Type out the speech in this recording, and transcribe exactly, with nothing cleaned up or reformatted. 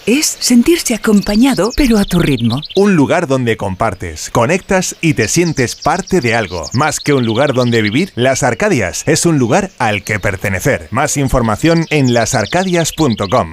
es sentirse acompañado, pero a tu ritmo. Un lugar donde compartes, conectas y te sientes parte de algo. Más que un lugar donde vivir, Las Arcadias es un lugar al que pertenecer. Más información en las arcadias punto com.